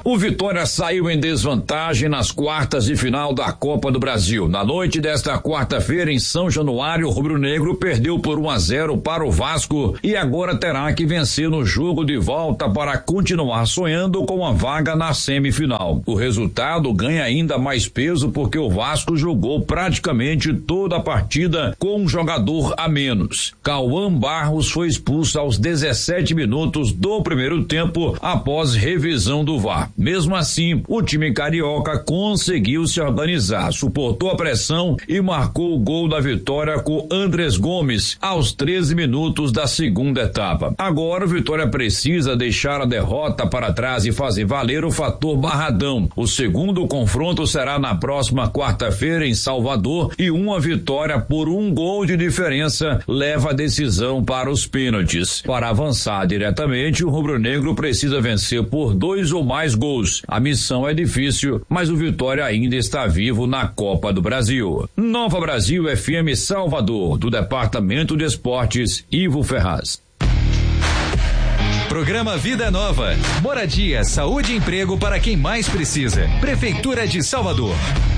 O Vitória saiu em desvantagem nas quartas de final da Copa do Brasil. Na noite desta quarta-feira, em São Januário, o rubro-negro perdeu por 1-0 para o Vasco e agora terá que vencer no jogo de volta para continuar sonhando com a vaga na semifinal. O resultado ganha ainda mais peso porque o Vasco jogou praticamente toda a partida com um jogador a menos. Cauã Barros foi expulso aos 17 minutos do primeiro tempo após revisão do VAR. Mesmo assim, o time carioca conseguiu se organizar, suportou a pressão e marcou o gol da vitória com Andrés Gomes aos 13 minutos da segunda etapa. Agora o Vitória precisa deixar a derrota para trás e fazer valer o fator Barradão. O segundo confronto será na próxima quarta-feira em Salvador e uma vitória por 1 gol de diferença leva a decisão para os pênaltis. Para avançar diretamente, o rubro-negro precisa vencer por 2 ou mais gols. A missão é difícil, mas o Vitória ainda está vivo na Copa do Brasil. Nova Brasil FM Salvador, do Departamento de Esportes, Ivo Ferraz. Programa Vida Nova. Moradia, saúde e emprego para quem mais precisa. Prefeitura de Salvador.